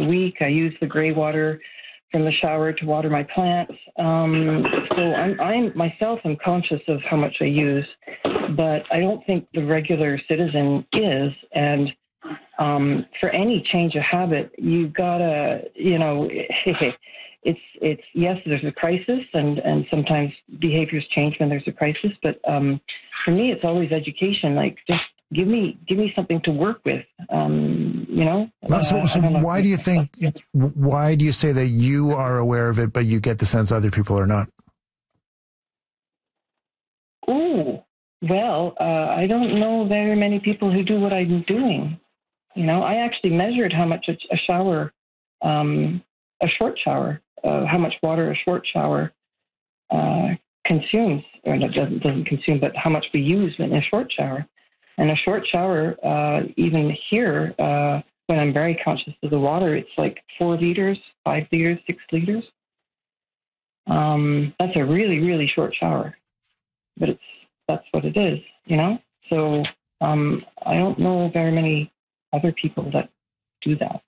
week. I use the gray water from the shower to water my plants. So I'm myself, I'm conscious of how much I use, but I don't think the regular citizen is. And for any change of habit, you gotta, it's yes, there's a crisis, and sometimes behaviors change when there's a crisis. But for me, it's always education. Like, just give me something to work with. So why do you think? Why do you say that you are aware of it, but you get the sense other people are not? Oh, well, I don't know very many people who do what I'm doing. I actually measured how much a shower, a short shower, how much water a short shower consumes, or it doesn't consume, but how much we use in a short shower. And a short shower, even here, when I'm very conscious of the water, it's like 4 liters, 5 liters, 6 liters. That's a really, really short shower, but that's what it is, So I don't know very many other people that do that.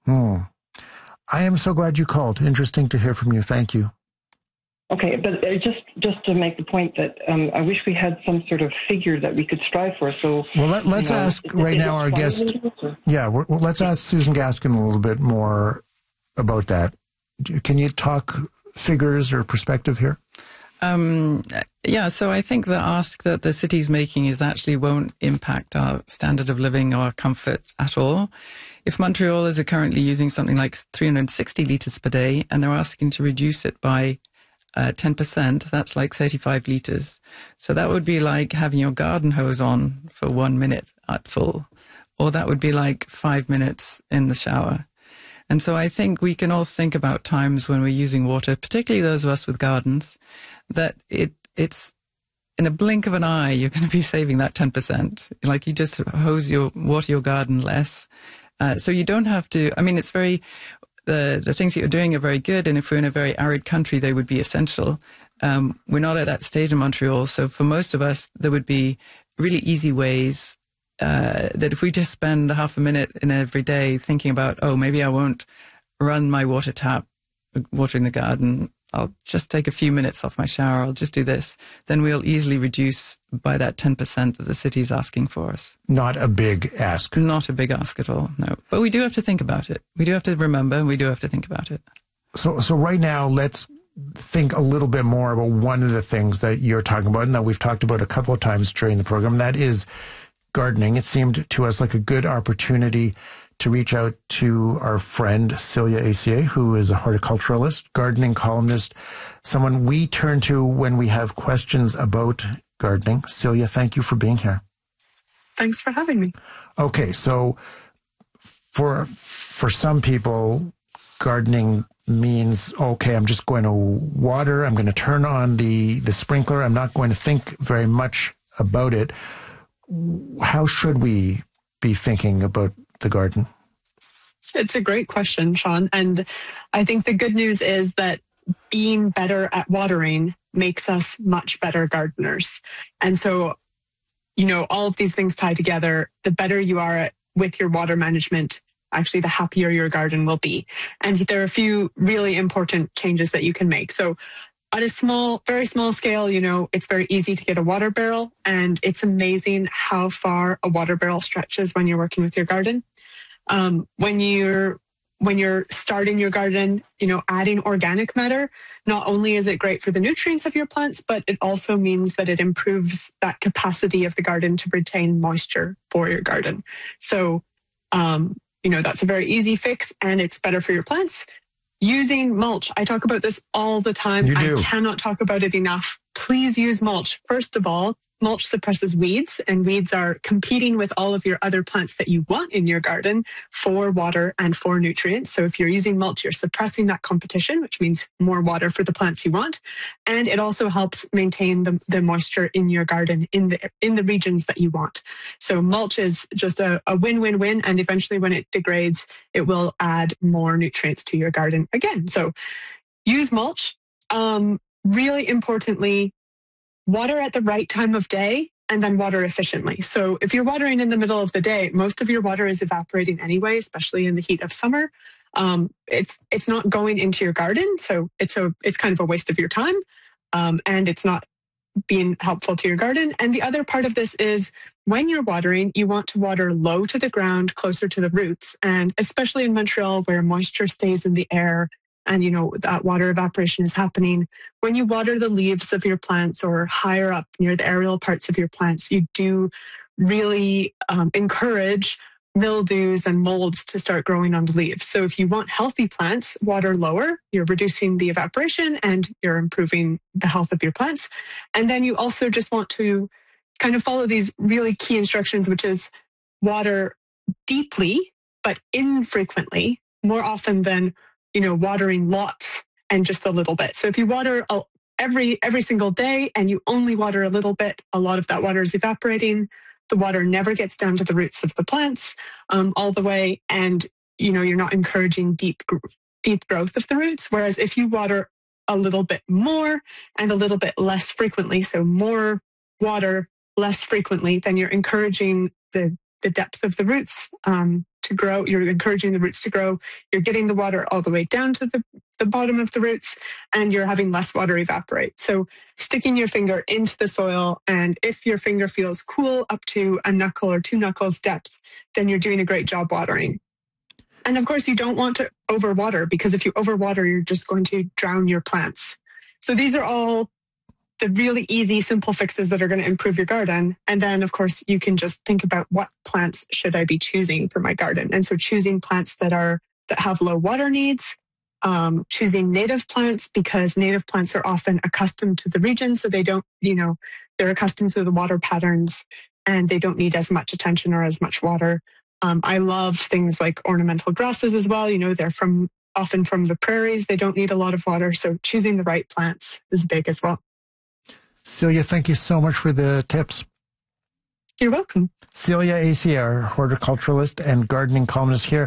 I am so glad you called. Interesting to hear from you. Thank you. Okay, but just to make the point that I wish we had some sort of figure that we could strive for. So, well, let's ask right now our guest. Yeah, let's ask Susan Gaskin a little bit more about that. Can you talk figures or perspective here? Yeah, so I think the ask that the city's making actually won't impact our standard of living or comfort at all. If Montrealers are currently using something like 360 litres per day and they're asking to reduce it by 10%, that's like 35 litres. So that would be like having your garden hose on for 1 minute at full, or that would be like 5 minutes in the shower. And so I think we can all think about times when we're using water, particularly those of us with gardens, that it's in a blink of an eye, you're going to be saving that 10%. Like, you just water your garden less. So you don't have to, it's very, the things that you're doing are very good. And if we're in a very arid country, they would be essential. We're not at that stage in Montreal. So for most of us, there would be really easy ways that if we just spend half a minute in every day thinking about, maybe I won't run my water tap, watering the garden, I'll just take a few minutes off my shower, I'll just do this, then we'll easily reduce by that 10% that the city's asking for us. Not a big ask. Not a big ask at all, no. But we do have to think about it. We do have to remember, and we do have to think about it. So right now, let's think a little bit more about one of the things that you're talking about, and that we've talked about a couple of times during the program. That is gardening. It seemed to us like a good opportunity to reach out to our friend Celia Acier, who is a horticulturalist, gardening columnist, someone we turn to when we have questions about gardening. Celia, thank you for being here. Thanks for having me. Okay, so for some people, gardening means, okay, I'm just going to water, I'm going to turn on the sprinkler, I'm not going to think very much about it. How should we be thinking about the garden? It's a great question, Sean. And I think the good news is that being better at watering makes us much better gardeners. And so, all of these things tie together. The better you are with your water management, actually, the happier your garden will be. And there are a few really important changes that you can make. So at a very small scale, it's very easy to get a water barrel, and it's amazing how far a water barrel stretches when you're working with your garden. When you're starting your garden, adding organic matter, not only is it great for the nutrients of your plants, but it also means that it improves that capacity of the garden to retain moisture for your garden. So, that's a very easy fix, and it's better for your plants. Using mulch. I talk about this all the time. You do. I cannot talk about it enough. Please use mulch. First of all, mulch suppresses weeds, and weeds are competing with all of your other plants that you want in your garden for water and for nutrients. So if you're using mulch, you're suppressing that competition, which means more water for the plants you want. And it also helps maintain the moisture in your garden in the regions that you want. So mulch is just a win-win-win. And eventually when it degrades, it will add more nutrients to your garden again. So use mulch. Really importantly, water at the right time of day, and then water efficiently. So if you're watering in the middle of the day, most of your water is evaporating anyway, especially in the heat of summer. it's not going into your garden, so it's kind of a waste of your time, and it's not being helpful to your garden. And the other part of this is when you're watering, you want to water low to the ground, closer to the roots. And especially in Montreal, where moisture stays in the air and, that water evaporation is happening, when you water the leaves of your plants or higher up near the aerial parts of your plants, you do really encourage mildews and molds to start growing on the leaves. So if you want healthy plants, water lower, you're reducing the evaporation and you're improving the health of your plants. And then you also just want to kind of follow these really key instructions, which is water deeply, but infrequently, more often than, watering lots and just a little bit. So if you water every single day and you only water a little bit, a lot of that water is evaporating. The water never gets down to the roots of the plants all the way. And, you're not encouraging deep growth of the roots. Whereas if you water a little bit more and a little bit less frequently, so more water less frequently, then you're encouraging the depth of the roots to grow. You're encouraging the roots to grow. You're getting the water all the way down to the bottom of the roots, and you're having less water evaporate. So sticking your finger into the soil, and if your finger feels cool up to a knuckle or 2 knuckles depth, then you're doing a great job watering. And of course, you don't want to overwater, because if you overwater, you're just going to drown your plants. So these are all the really easy, simple fixes that are going to improve your garden. And then, of course, you can just think about what plants should I be choosing for my garden. And so choosing plants that have low water needs, choosing native plants, because native plants are often accustomed to the region. So they don't, they're accustomed to the water patterns and they don't need as much attention or as much water. I love things like ornamental grasses as well. They're often from the prairies. They don't need a lot of water. So choosing the right plants is big as well. Celia, thank you so much for the tips. You're welcome. Celia Acey, our horticulturalist and gardening columnist here.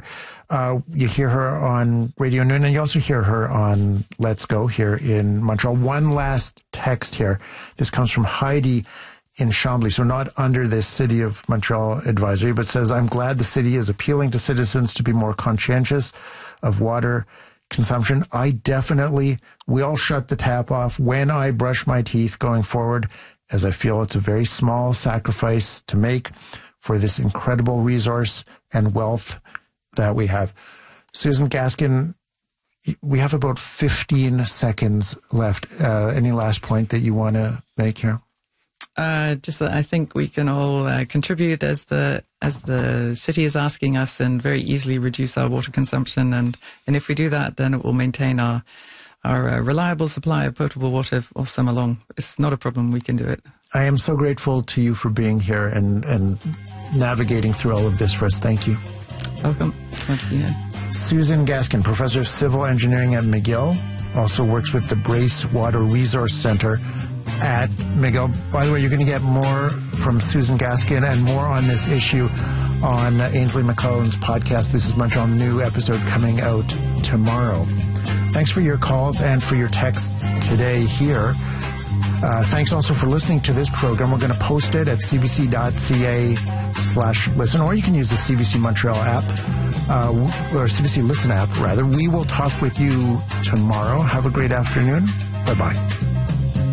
You hear her on Radio Noon, and you also hear her on Let's Go here in Montreal. One last text here. This comes from Heidi in Chambly, so not under this City of Montreal advisory, but says, I'm glad the city is appealing to citizens to be more conscientious of water consumption. I definitely will shut the tap off when I brush my teeth going forward, as I feel it's a very small sacrifice to make for this incredible resource and wealth that we have. Susan Gaskin, we have about 15 seconds left. Any last point that you want to make here? Just that I think we can all contribute as the city is asking us, and very easily reduce our water consumption. And if we do that, then it will maintain our reliable supply of potable water all summer long. It's not a problem. We can do it. I am so grateful to you for being here and navigating through all of this for us. Thank you. Welcome. Glad to be here. Susan Gaskin, professor of civil engineering at McGill, also works with the Brace Water Resource Center at McGill. By the way, you're going to get more from Susan Gaskin and more on this issue on Ainsley McClellan's podcast. This is Montreal, new episode coming out tomorrow. Thanks for your calls and for your texts today here. Thanks also for listening to this program. We're going to post it at cbc.ca/listen, or you can use the CBC Montreal app, or CBC Listen app, rather. We will talk with you tomorrow. Have a great afternoon. Bye-bye.